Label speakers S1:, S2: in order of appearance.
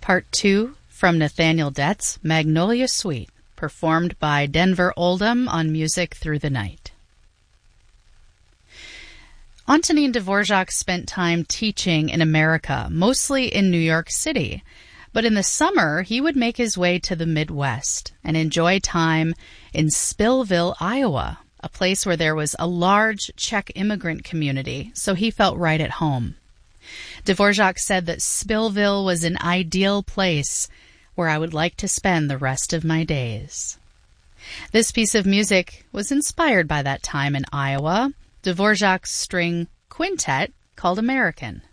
S1: Part 2 from Nathaniel Dett's Magnolia Suite, performed by Denver Oldham on Music Through the Night. Antonin Dvorak spent time teaching in America, mostly in New York City. But in the summer, he would make his way to the Midwest and enjoy time in Spillville, Iowa, a place where there was a large Czech immigrant community, so he felt right at home. Dvorak said that Spillville was an ideal place where I would like to spend the rest of my days. This piece of music was inspired by that time in Iowa, Dvorak's string quintet called American.